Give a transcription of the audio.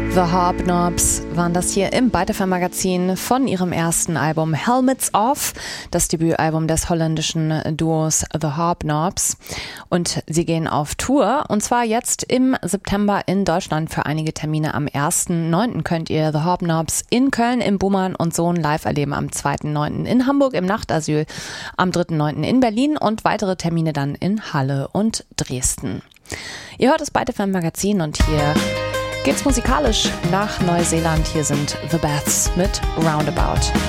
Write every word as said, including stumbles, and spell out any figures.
The Hobnobs waren das hier im Beitefern-Magazin von ihrem ersten Album Helmets Off, das Debütalbum des holländischen Duos The Hobnobs. Und sie gehen auf Tour, und zwar jetzt im September in Deutschland für einige Termine. Am ersten neunten könnt ihr The Hobnobs in Köln im Buhmann und Sohn live erleben, am zweiten neunten in Hamburg im Nachtasyl, am dritten neunten in Berlin und weitere Termine dann in Halle und Dresden. Ihr hört das Beitefern-Magazin und hier geht's musikalisch nach Neuseeland. Hier sind The Baths mit Roundabout.